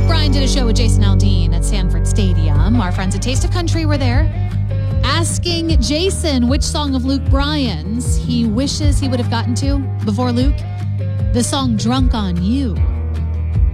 Luke Bryan did a show with Jason Aldean at Sanford Stadium. Our friends at Taste of Country were there, asking Jason which song of Luke Bryan's he wishes he would have gotten to before Luke. The song Drunk on You.